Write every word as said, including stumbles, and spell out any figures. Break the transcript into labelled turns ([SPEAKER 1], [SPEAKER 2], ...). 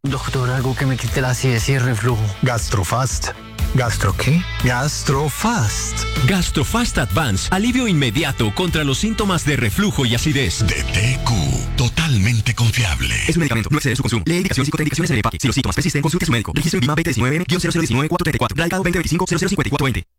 [SPEAKER 1] Doctor, algo que me quite la acidez y el reflujo.
[SPEAKER 2] Gastrofast. ¿Gastro qué? Gastrofast.
[SPEAKER 3] Gastrofast Advance. Alivio inmediato contra los síntomas de reflujo y acidez.
[SPEAKER 4] De T Q. Totalmente confiable.
[SPEAKER 5] Es un medicamento. No excede su consumo. Lee indicaciones y contraindicaciones en el empaque. Si los síntomas persisten, consulte a su médico. Registro en B I M A B T diecinueve cero cero uno cuatro tres cuatro. Radicado veinte veinticinco cero cero cincuenta y cuatro veinte.